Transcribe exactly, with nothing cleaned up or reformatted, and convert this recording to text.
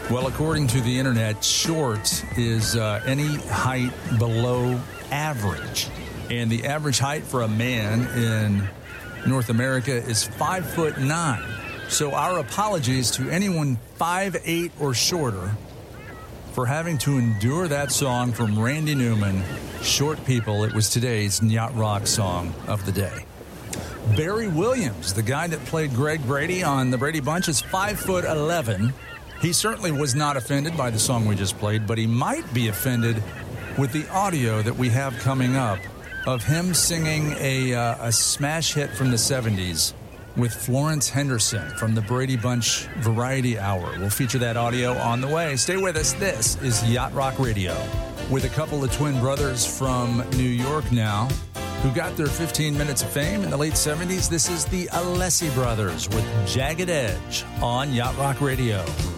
Well, according to the internet, short is uh, any height below average. And the average height for a man in North America is five foot nine. So our apologies to anyone five eight or shorter for having to endure that song from Randy Newman, Short People. It was today's Yacht Rock song of the day. Barry Williams, the guy that played Greg Brady on the Brady Bunch, is five foot eleven. He certainly was not offended by the song we just played, but he might be offended with the audio that we have coming up of him singing a, uh, a smash hit from the seventies with Florence Henderson from the Brady Bunch Variety Hour. We'll feature that audio on the way. Stay with us. This is Yacht Rock Radio with a couple of twin brothers from New York now who got their fifteen minutes of fame in the late seventies. This is the Alessi Brothers with Jagged Edge on Yacht Rock Radio.